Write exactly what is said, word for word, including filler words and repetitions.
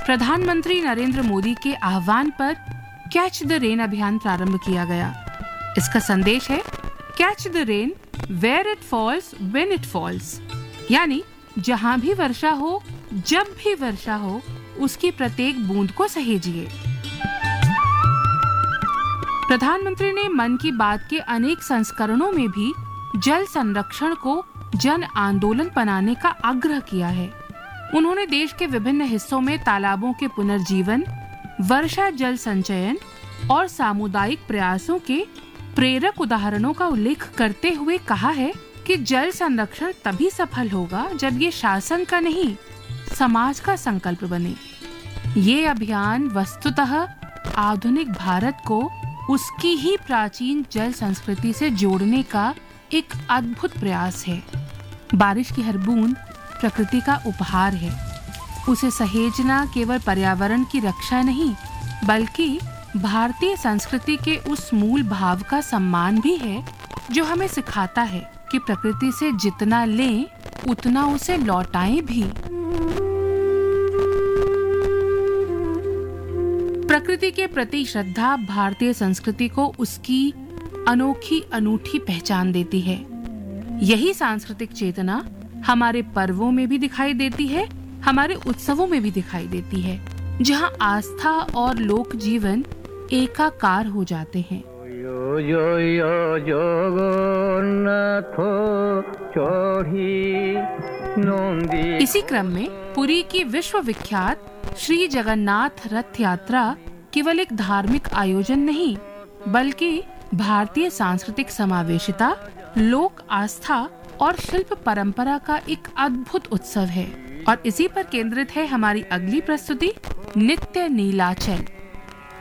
प्रधानमंत्री नरेंद्र मोदी के आह्वान पर कैच द रेन अभियान प्रारंभ किया गया। इसका संदेश है catch the rain where it falls when it falls, यानी जहां भी वर्षा हो, जब भी वर्षा हो, उसकी प्रत्येक बूंद को सहेजिए। प्रधानमंत्री ने मन की बात के अनेक संस्करणों में भी जल संरक्षण को जन आंदोलन बनाने का आग्रह किया है। उन्होंने देश के विभिन्न हिस्सों में तालाबों के पुनर्जीवन, वर्षा जल संचयन और सामुदायिक प्रयासों के प्रेरक उदाहरणों का उल्लेख करते हुए कहा है कि जल संरक्षण तभी सफल होगा जब ये शासन का नहीं, समाज का संकल्प बने। ये अभियान वस्तुतः आधुनिक भारत को उसकी ही प्राचीन जल संस्कृति से जोड़ने का एक अद्भुत प्रयास है। बारिश की हर बूंद प्रकृति का उपहार है। उसे सहेजना केवल पर्यावरण की रक्षा नहीं, बल्कि भारतीय संस्कृति के उस मूल भाव का सम्मान भी है जो हमें सिखाता है कि प्रकृति से जितना लें उतना उसे लौटाएं भी। प्रकृति के प्रति श्रद्धा भारतीय संस्कृति को उसकी अनोखी अनूठी पहचान देती है। यही सांस्कृतिक चेतना हमारे पर्वों में भी दिखाई देती है, हमारे उत्सवों में भी दिखाई देती है, जहां आस्था और लोक जीवन एकाकार हो जाते हैं। यो यो यो इसी क्रम में पुरी की विश्व विख्यात श्री जगन्नाथ रथ यात्रा केवल एक धार्मिक आयोजन नहीं, बल्कि भारतीय सांस्कृतिक समावेशिता, लोक आस्था और शिल्प परंपरा का एक अद्भुत उत्सव है। और इसी पर केंद्रित है हमारी अगली प्रस्तुति, नित्य नीलाचल।